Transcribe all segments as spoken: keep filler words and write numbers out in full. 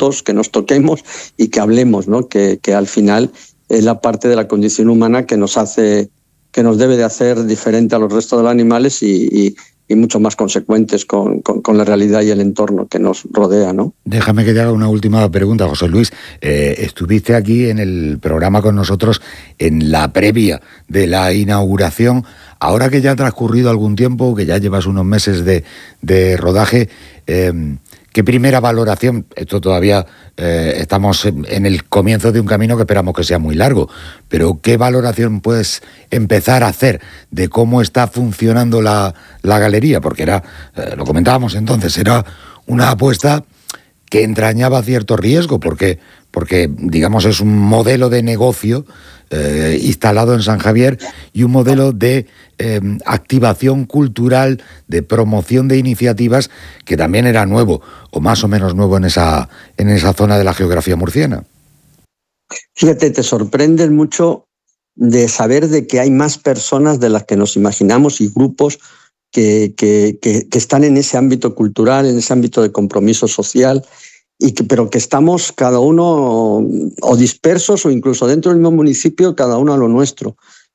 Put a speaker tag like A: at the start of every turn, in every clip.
A: juntos, que nos toquemos y que hablemos, ¿no? Que, que al final es la parte de la condición humana que nos hace, que nos debe de hacer diferente a los restos de los animales y, y, y mucho más consecuentes con, con, con la realidad y el entorno que nos rodea, ¿no?
B: Déjame que te haga una última pregunta, José Luis. Eh, estuviste aquí en el programa con nosotros en la previa de la inauguración. Ahora que ya ha transcurrido algún tiempo, que ya llevas unos meses de, de rodaje, eh, ¿qué primera valoración? Esto todavía eh, estamos en, en el comienzo de un camino que esperamos que sea muy largo, pero ¿qué valoración puedes empezar a hacer de cómo está funcionando la, la galería? Porque era, eh, lo comentábamos entonces, era una apuesta que entrañaba cierto riesgo, porque, porque digamos, es un modelo de negocio eh, instalado en San Javier y un modelo de eh, activación cultural, de promoción de iniciativas que también era nuevo, o más o menos nuevo en esa, en esa zona de la geografía murciana.
A: Fíjate, te sorprendes mucho de saber de que hay más personas de las que nos imaginamos y grupos que, que, que, que están en ese ámbito cultural, en ese ámbito de compromiso social, y que, pero que estamos cada uno o dispersos o incluso dentro del mismo municipio, cada uno a lo nuestro.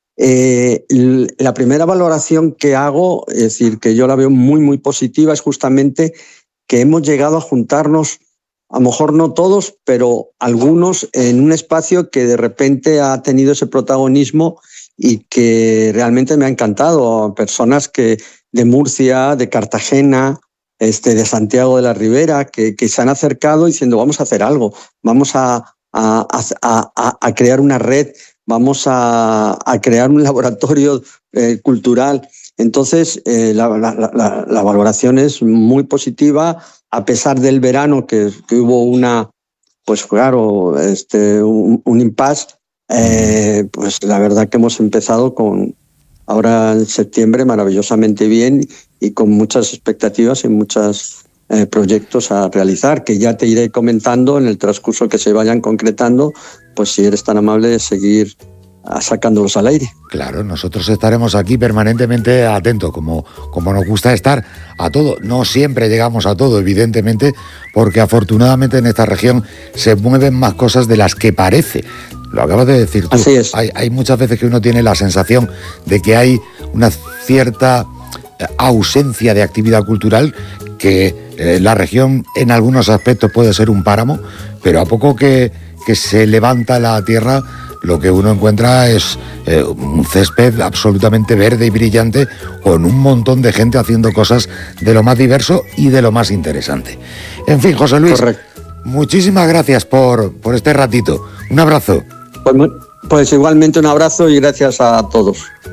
A: Eh, la primera valoración que hago, es decir, que yo la veo muy, muy positiva, es justamente que hemos llegado a juntarnos, a lo mejor no todos, pero algunos en un espacio que de repente ha tenido ese protagonismo y que realmente me ha encantado. Personas que de Murcia, de Cartagena, este, de Santiago de la Ribera, que, que se han acercado diciendo vamos a hacer algo, vamos a, a, a, a crear una red, vamos a, a crear un laboratorio eh, cultural. Entonces, eh, la, la, la, la valoración es muy positiva, a pesar del verano que, que hubo una, pues claro, este, un, un impasse. Eh, pues la verdad que hemos empezado con ahora en septiembre maravillosamente bien y con muchas expectativas y muchos eh, proyectos a realizar, que ya te iré comentando en el transcurso que se vayan concretando, pues si eres tan amable de seguir sacándolos al aire.
B: Claro, nosotros estaremos aquí permanentemente atentos, como, como nos gusta estar a todo. No siempre llegamos a todo, evidentemente, porque afortunadamente en esta región se mueven más cosas de las que parece. Lo acabas de decir tú.
A: Así es.
B: Hay, hay muchas veces que uno tiene la sensación de que hay una cierta ausencia de actividad cultural, que eh, la región en algunos aspectos puede ser un páramo, pero a poco que, que se levanta la tierra, lo que uno encuentra es eh, un césped absolutamente verde y brillante, con un montón de gente haciendo cosas de lo más diverso y de lo más interesante. En fin, José Luis, correcto, muchísimas gracias por, por este ratito. Un abrazo.
A: Pues, pues igualmente un abrazo y gracias a todos.